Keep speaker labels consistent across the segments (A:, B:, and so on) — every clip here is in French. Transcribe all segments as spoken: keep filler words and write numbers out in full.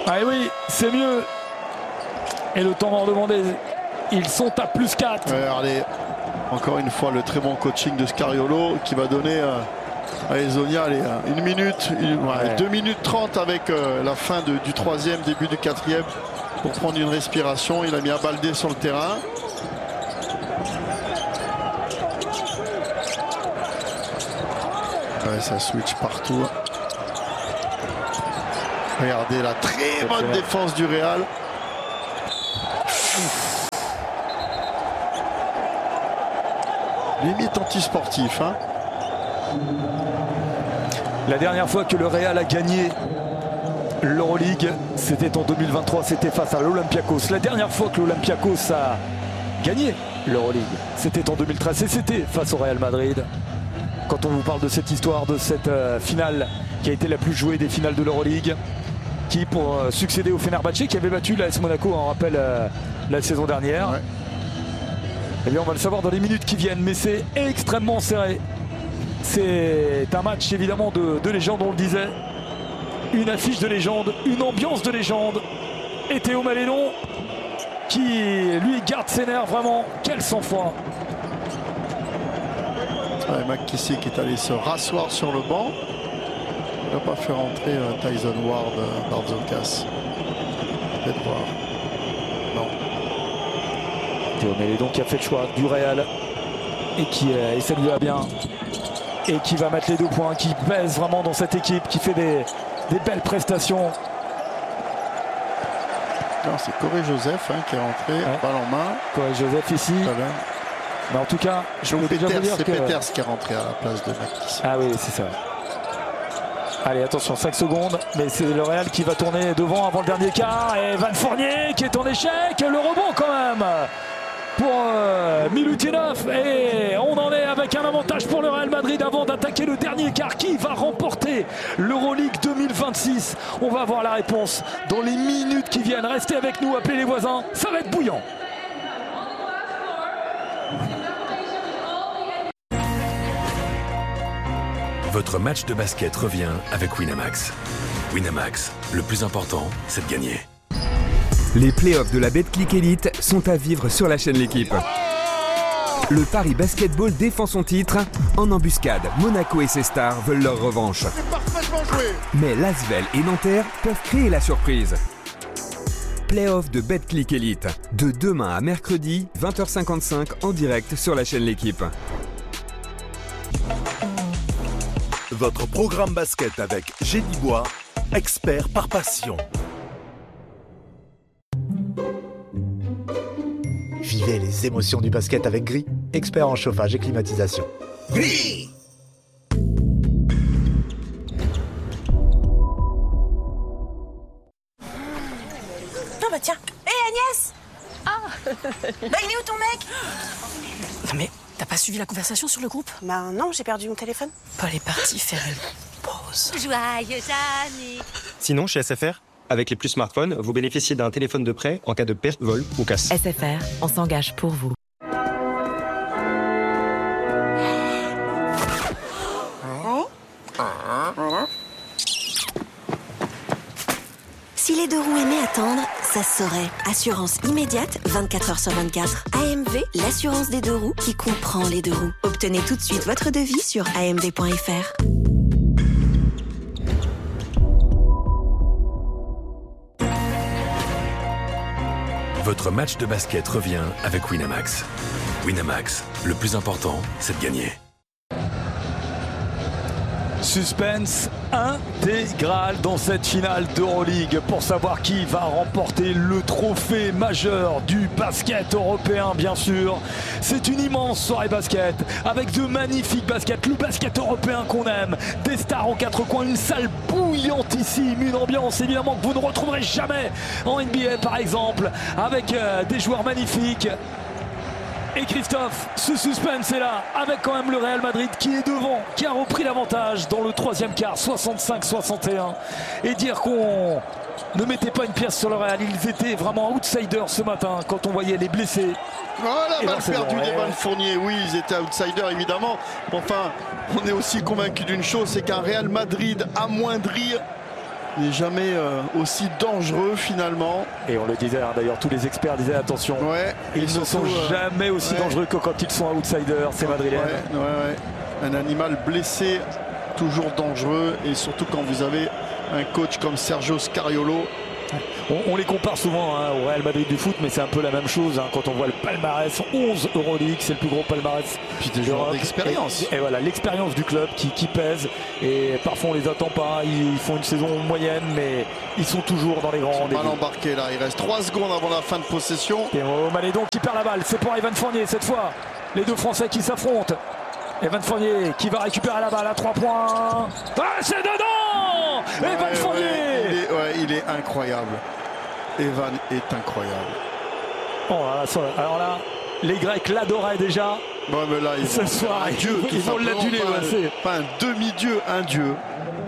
A: Ah oui, c'est mieux. Et le temps mort demandé, ils sont à plus quatre.
B: Ouais, regardez, encore une fois, le très bon coaching de Scariolo qui va donner euh, à Ezonia allez, une minute, une, ouais, ouais. deux minutes trente avec euh, la fin de, du troisième, début du quatrième pour prendre une respiration. Il a mis à Baldé sur le terrain. Ouais, ça switch partout. Regardez la très bonne défense du Real. Limite anti-sportif. Hein.
A: La dernière fois que le Real a gagné l'Euroleague, c'était en deux mille vingt-trois, c'était face à l'Olympiakos. La dernière fois que l'Olympiakos a gagné l'Euroleague, c'était en deux mille treize et c'était face au Real Madrid. Quand on vous parle de cette histoire, de cette euh, finale qui a été la plus jouée des finales de l'Euroleague, qui pour euh, succéder au Fenerbahçe qui avait battu l'A S Monaco, on rappelle euh, la saison dernière. Ouais. Eh bien on va le savoir dans les minutes qui viennent, mais c'est extrêmement serré. C'est un match évidemment de, de légende, on le disait. Une affiche de légende, une ambiance de légende. Et Théo Malédon qui lui garde ses nerfs vraiment. Quel sang-froid.
B: Ouais, McKissick est allé se rasseoir sur le banc. Il n'a pas fait rentrer euh, Tyson Ward, euh, Barzokas. Peut-être voir. Non.
A: Théo Malédon qui a fait le choix du Real et qui euh, et ça lui va bien. Et qui va mettre les deux points, qui pèse vraiment dans cette équipe, qui fait des, des belles prestations.
B: C'est Corey Joseph hein, qui est rentré, ouais. Balle en main.
A: Corey Joseph ici. Mais en tout cas, je peux déjà vous dire
B: c'est
A: que...
B: Peters qui est rentré à la place de McKissick.
A: Ah oui, c'est ça. Allez, attention, cinq secondes. Mais c'est le Real qui va tourner devant avant le dernier quart. Et Van Fournier qui est en échec. Le rebond quand même pour euh, Milutinov. Et on en est avec un avantage pour le Real Madrid avant d'attaquer le dernier quart. Qui va remporter l'Euroleague deux mille vingt-six? On va avoir la réponse dans les minutes qui viennent. Restez avec nous, appelez les voisins. Ça va être bouillant.
C: Votre match de basket revient avec Winamax. Winamax, le plus important, c'est de gagner.
D: Les playoffs de la Betclic Elite sont à vivre sur la chaîne L'Équipe. Le Paris Basketball défend son titre. En embuscade, Monaco et ses stars veulent leur revanche.
B: C'est parfaitement joué.
D: Mais Lasvel et Nanterre peuvent créer la surprise. Playoffs de Betclic Elite. De demain à mercredi, vingt heures cinquante-cinq en direct sur la chaîne L'Équipe.
E: Votre programme basket avec Génibois, expert par passion.
F: Vivez les émotions du basket avec Gris, expert en chauffage et climatisation. Gris!
G: Non bah tiens, hé hey, Agnès! Ah! Bah il est où ton mec? Non mais... T'as pas suivi la conversation sur le groupe?
H: Bah non, j'ai perdu mon téléphone.
G: Paul est parti faire une pause.
I: Joyeux anniversaire.
J: Sinon, chez S F R, avec les plus smartphones, vous bénéficiez d'un téléphone de prêt en cas de perte, vol ou casse.
K: S F R, on s'engage pour vous.
L: Voilà. Si les deux roues aimaient attendre, ça se saurait. Assurance immédiate, vingt-quatre heures sur vingt-quatre. A M V, l'assurance des deux roues qui comprend les deux roues. Obtenez tout de suite votre devis sur A M V point F R.
C: Votre match de basket revient avec Winamax. Winamax, le plus important, c'est de gagner.
A: Suspense intégral dans cette finale d'Euroleague pour savoir qui va remporter le trophée majeur du basket européen, bien sûr. C'est une immense soirée basket avec de magnifiques baskets, le basket européen qu'on aime, des stars en quatre coins, une salle bouillantissime, une ambiance évidemment que vous ne retrouverez jamais en N B A par exemple, avec euh, des joueurs magnifiques. Et Christophe, ce suspense est là, avec quand même le Real Madrid qui est devant, qui a repris l'avantage dans le troisième quart, soixante-cinq soixante et un. Et dire qu'on ne mettait pas une pièce sur le Real, ils étaient vraiment outsiders ce matin quand on voyait les blessés.
B: Voilà, balle perdue des Van Fournier. Oui, ils étaient outsiders évidemment. Enfin, on est aussi convaincu d'une chose, c'est qu'un Real Madrid amoindri n'est jamais euh, aussi dangereux finalement.
A: Et on le disait, hein, d'ailleurs, tous les experts disaient attention,
B: ouais,
A: ils ne
B: surtout,
A: sont
B: euh,
A: jamais aussi
B: ouais.
A: dangereux que quand ils sont outsiders, ces Madrilènes.
B: Ouais, ouais, ouais. Un animal blessé, toujours dangereux, et surtout quand vous avez un coach comme Sergio Scariolo.
A: On, on les compare souvent hein, au Real Madrid du foot, mais c'est un peu la même chose hein, quand on voit le palmarès, onze Euroleague, c'est le plus gros palmarès.
B: Puis des joueurs d'expérience.
A: Et, et voilà, l'expérience du club qui, qui pèse. Et parfois on les attend pas, ils font une saison moyenne, mais ils sont toujours dans les grands rendez-vous.
B: Mal embarqué là, il reste trois secondes avant la fin de possession.
A: Et Malédon qui perd la balle, c'est pour Evan Fournier cette fois. Les deux Français qui s'affrontent. Evan Fournier qui va récupérer la balle à trois points. Ah, c'est dedans ouais, Evan
B: ouais,
A: Fournier
B: ouais, il, est, ouais, il est incroyable. Evan est incroyable.
A: Oh, là, ça, alors là, les Grecs l'adoraient déjà.
B: Ouais, mais là, ils
A: ce
B: vont
A: soir,
B: un dieu,
A: ils, ils vont l'aduler.
B: Pas,
A: ouais,
B: un, pas un demi-dieu, un dieu.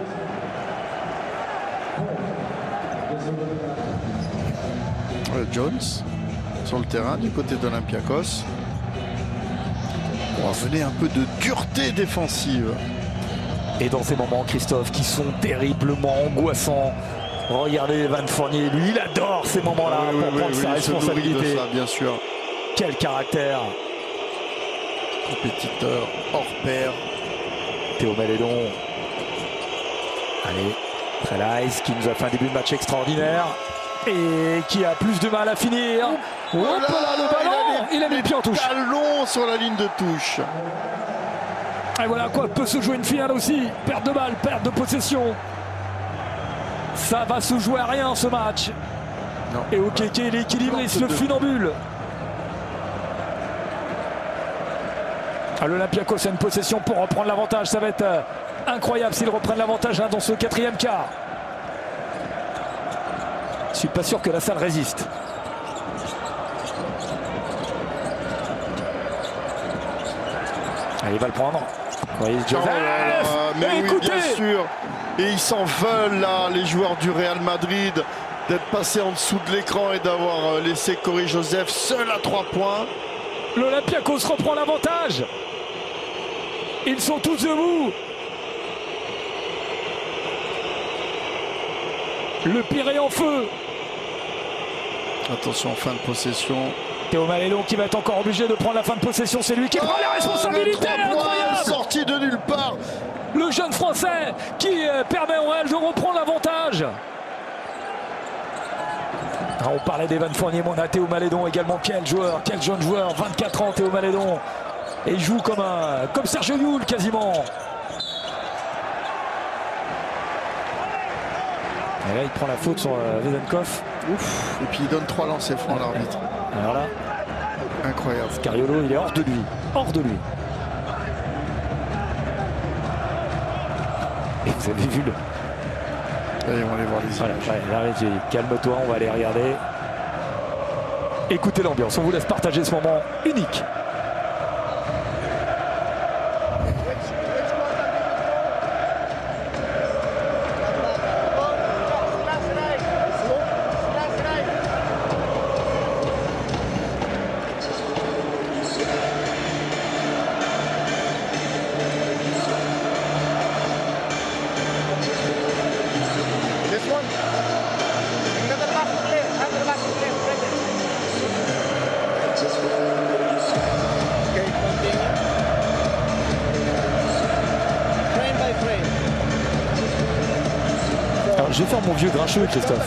B: Jones sur le terrain du côté d'Olympiakos. On va venir un peu de dureté défensive.
A: Et dans ces moments, Christophe, qui sont terriblement angoissants, regardez Evan Fournier, lui, il adore ces moments-là
B: oui,
A: pour
B: oui,
A: prendre
B: oui,
A: sa
B: oui,
A: responsabilité.
B: De ça, bien sûr.
A: Quel caractère.
B: Compétiteur hors pair.
A: Théo Malédon. Allez, Trelaïs qui nous a fait un début de match extraordinaire et qui a plus de mal à finir. Oh,
B: oh là,
A: là, le ballon, il a mis le pied en touche.
B: Ballon sur la ligne de touche.
A: Et voilà à quoi peut se jouer une finale aussi. Perte de balle, perte de possession. Ça va se jouer à rien ce match.
B: Non.
A: Et Okeke, il est équilibriste, le funambule. À l'Olympiakos, c'est une possession pour reprendre l'avantage. Ça va être euh, incroyable s'ils reprennent l'avantage hein, dans ce quatrième quart. Je suis pas sûr que la salle résiste. Allez, il va le prendre. Oui,
B: oh là là, mais oui, bien sûr. Et ils s'en veulent là, les joueurs du Real Madrid, d'être passés en dessous de l'écran et d'avoir laissé Corey Joseph seul à trois points.
A: L'Olympiakos reprend l'avantage. Ils sont tous debout. Le Pirée en feu.
B: Attention, fin de possession.
A: Théo Malédon qui va être encore obligé de prendre la fin de possession. C'est lui qui oh, prend les responsabilités. Incroyable.
B: Sorti de nulle part.
A: Le jeune Français qui permet au Real de reprendre l'avantage. Ah, on parlait d'Evan Fournier, mais on a Théo Malédon également. Quel joueur, quel jeune joueur, vingt-quatre ans Théo Malédon. Et il joue comme, un, comme Sergio Llull quasiment. Et là il prend la faute sur euh, Vezenkov.
B: Ouf. Et puis il donne trois lancers francs à l'arbitre.
A: Alors là,
B: incroyable.
A: Scariolo, il est hors de lui. Hors de lui. Et vous avez vu le...
B: Allez, on va aller voir les
A: voilà, ouais, là, calme-toi, on va aller regarder. Écoutez l'ambiance, on vous laisse partager ce moment unique. Alors, je vais faire mon vieux grincheux, Christophe.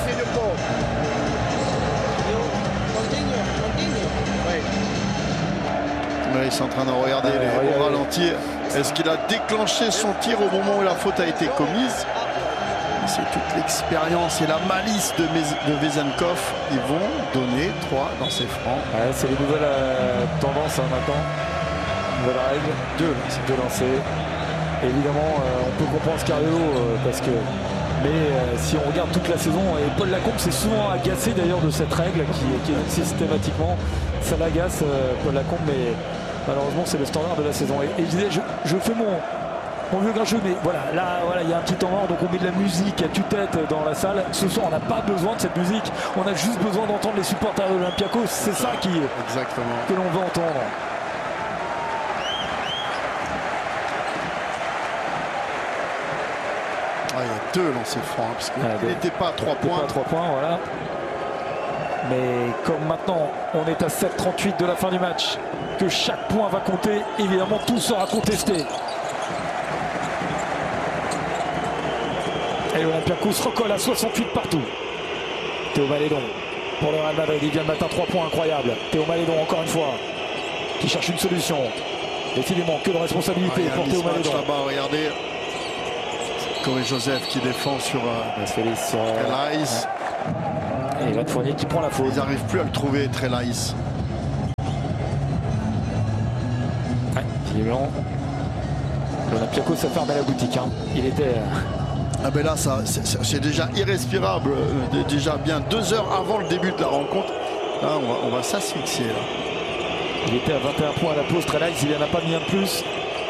B: Ouais, ils sont en train de regarder
A: ouais,
B: les
A: ouais,
B: au ralenti. Est-ce qu'il a déclenché son tir au moment où la faute a été commise? C'est toute l'expérience et la malice de, de Vezenkov. Ils vont donner trois dans ses francs.
A: Ouais, c'est les nouvelles euh, tendances hein, maintenant. Nouvelle règle. Deux, deux lancers. Évidemment, euh, on peut comprendre Scariolo euh, parce que. Mais euh, si on regarde toute la saison, et Paul Lacombe s'est souvent agacé d'ailleurs de cette règle qui, qui est systématiquement, ça l'agace euh, Paul Lacombe, mais malheureusement c'est le standard de la saison. Et, et je disais, je, je fais mon, mon vieux grincheux, mais voilà, là voilà, il y a un petit temps mort, donc on met de la musique à tue-tête dans la salle. Ce soir on n'a pas besoin de cette musique, on a juste besoin d'entendre les supporters de l'Olympiakos, c'est ça qui,
B: exactement,
A: que l'on veut entendre.
B: Ah, il y a deux lancers francs, hein, parce qu'il
A: ah,
B: n'était pas à trois points.
A: Pas à trois points, voilà. Mais comme maintenant, on est à sept trente-huit de la fin du match, que chaque point va compter, évidemment, tout sera contesté. Et l'Olympiakos recolle à soixante-huit partout. Théo Malédon pour le Real Madrid, il vient de mettre un trois points incroyable. Théo Malédon encore une fois, qui cherche une solution. Décidément, que de responsabilité
B: ah,
A: pour Théo Malédon.
B: Là-bas, regardez. Corey Joseph qui défend sur euh,
A: Félix euh,
B: Trelaïs.
A: Ouais. Et Van Fournier qui prend la faute.
B: Ils n'arrivent plus à le trouver, Trelaïs.
A: Ouais, visiblement. L'Olympiakos a fermé la boutique. Hein. Il était. Euh...
B: Ah ben là, ça, c'est déjà irrespirable. Euh, déjà bien deux heures avant le début de la rencontre. Là, on va, on va s'asphyxier. Là.
A: Il était à vingt et un points à la pause. Trelaïs, il n'en a pas mis un de plus.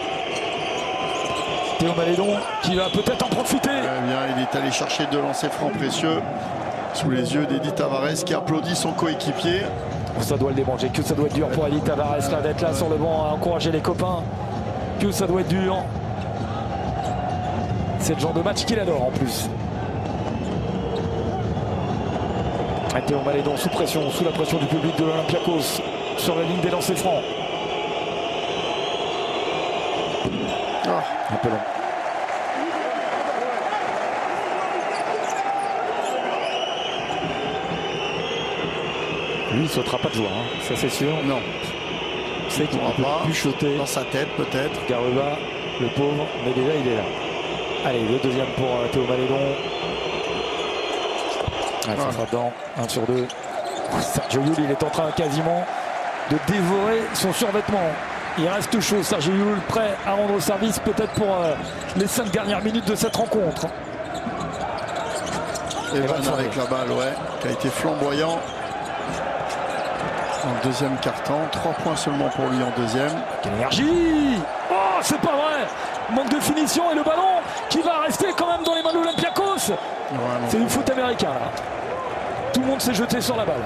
A: Théo Malédon qui va peut-être en profiter.
B: Eh bien, il est allé chercher deux lancers francs précieux sous les yeux d'Eddie Tavares qui applaudit son coéquipier.
A: Ça doit le démanger, que ça doit être dur pour Eddie Tavares là, d'être là sur le banc à encourager les copains. Que ça doit être dur. C'est le genre de match qu'il adore en plus. Et Théo Malédon sous pression, sous la pression du public de l'Olympiakos sur la ligne des lancers francs. Un peu long. Lui, il ne sautera pas de joie, hein. Ça c'est sûr.
B: Non.
A: C'est qu'il ne peut plus chuter.
B: Dans sa tête peut-être.
A: Garuba, le pauvre, mais déjà il est là. Allez, le deuxième pour euh, Théo Malédon. Ah, ça sera dedans, un sur deux. Sergio Llull, il est en train quasiment de dévorer son survêtement. Il reste chaud, Sergio Llull, prêt à rendre service peut-être pour euh, les cinq dernières minutes de cette rencontre.
B: Evan avec la balle, ouais, qui a été flamboyant en deuxième quart-temps. Trois points seulement pour lui en deuxième.
A: Quelle énergie! Oh, c'est pas vrai! Manque de finition et le ballon qui va rester quand même dans les mains de l'Olympiakos.
B: Ouais,
A: c'est du foot américain là. Tout le monde s'est jeté sur la balle.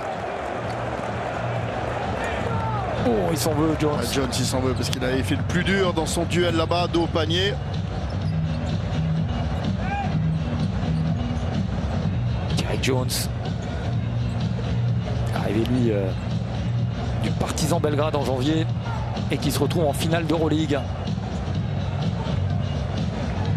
A: Oh, il s'en veut, Jones.
B: Ouais, Jones, il s'en veut parce qu'il avait fait le plus dur dans son duel là-bas, dos au panier.
A: Derek Jones. Arrivé, lui, euh, du Partizan Belgrade en janvier et qui se retrouve en finale d'Euroleague.